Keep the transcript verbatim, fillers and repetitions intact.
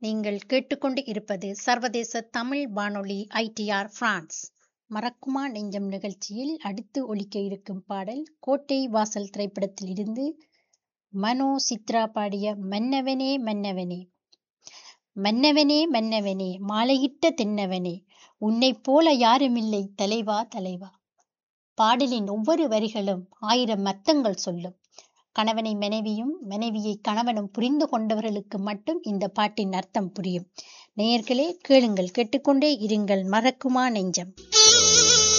நீங்கள் கேட்டுக்கொண்டு இருப்பது சர்வதேச தமிழ் வானொலி ஐ டி ஆர் பிரான்ஸ். மறக்குமா நெஞ்சம் நிகழ்ச்சியில் அடுத்து ஒலிக்க இருக்கும் பாடல் கோட்டை வாசல் திரைப்படத்தில் இருந்து மனோ சித்ரா பாடிய மன்னவனே மன்னவனே. மன்னவனே மன்னவனே மாலையிட்ட தென்னவனே, உன்னைப் போல யாருமில்லை தலைவா தலைவா. பாடலின் ஒவ்வொரு வரிகளும் ஆயிரம் அர்த்தங்கள் சொல்லும். கணவனை மனைவியும் மனைவியை கணவனும் புரிந்து கொண்டவர்களுக்கு மட்டும் இந்த பாட்டின் அர்த்தம் புரியும். நேயர்களே, கேளுங்கள், கேட்டுக்கொண்டே இருங்கள். மறக்குமா நெஞ்சம்.